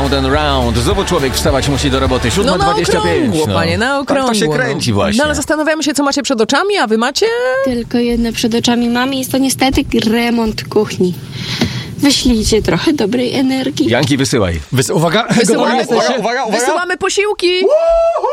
round and round. Znowu człowiek wstawać musi do roboty. 7:25. No na okrągło, panie, na okrągło. Tak to się kręci właśnie. No ale zastanawiamy się, co macie przed oczami, a wy macie? Tylko jedno przed oczami mamy, jest to niestety remont kuchni. Wyślijcie trochę dobrej energii. Janki, wysyłaj. Uwaga, Wysyłamy, gotowi jesteście? Uwaga. wysyłamy posiłki.